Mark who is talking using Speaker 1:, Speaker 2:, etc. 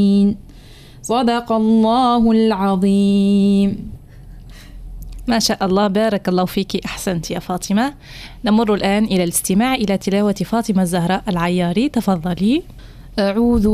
Speaker 1: صدق الله العظيم.
Speaker 2: ما شاء الله، بارك الله فيك، أحسنت يا فاطمة. نمر الآن إلى الاستماع إلى تلاوة فاطمة الزهراء العياري. تفضلي.
Speaker 1: أعوذ